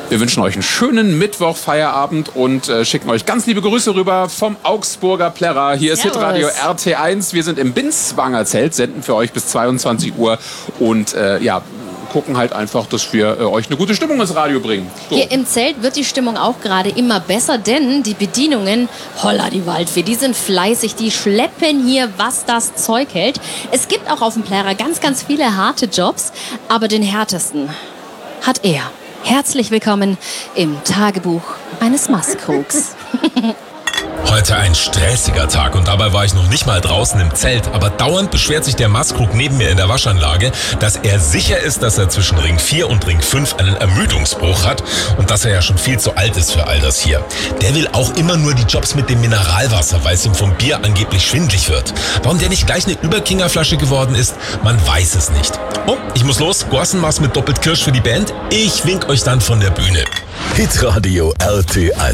Wir wünschen euch einen schönen Mittwoch-Feierabend und schicken euch ganz liebe Grüße rüber vom Augsburger Plärrer. Hier ist Hitradio RT1. Wir sind im Binswanger Zelt, senden für euch bis 22 Uhr und gucken halt einfach, dass wir euch eine gute Stimmung ins Radio bringen. So. Hier im Zelt wird die Stimmung auch gerade immer besser, denn die Bedienungen, holla die Waldfee, die sind fleißig, die schleppen hier, was das Zeug hält. Es gibt auch auf dem Plärrer ganz, ganz viele harte Jobs, aber den härtesten hat er. Herzlich willkommen im Tagebuch eines Mastkrogs. Heute ein stressiger Tag und dabei war ich noch nicht mal draußen im Zelt. Aber dauernd beschwert sich der Mastkrug neben mir in der Waschanlage, dass er sicher ist, dass er zwischen Ring 4 und Ring 5 einen Ermüdungsbruch hat und dass er ja schon viel zu alt ist für all das hier. Der will auch immer nur die Jobs mit dem Mineralwasser, weil es ihm vom Bier angeblich schwindlig wird. Warum der nicht gleich eine Überkingerflasche geworden ist, man weiß es nicht. Oh, ich muss los. Gorsenmaß mit doppelt Kirsch für die Band. Ich wink euch dann von der Bühne. Hitradio RT1.